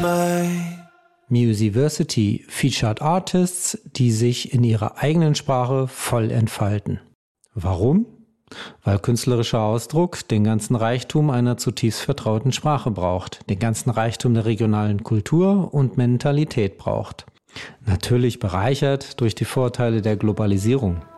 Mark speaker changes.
Speaker 1: Musiversity featured Artists, die sich in ihrer eigenen Sprache voll entfalten. Warum? Weil künstlerischer Ausdruck den ganzen Reichtum einer zutiefst vertrauten Sprache braucht, den ganzen Reichtum der regionalen Kultur und Mentalität braucht. Natürlich bereichert durch die Vorteile der Globalisierung.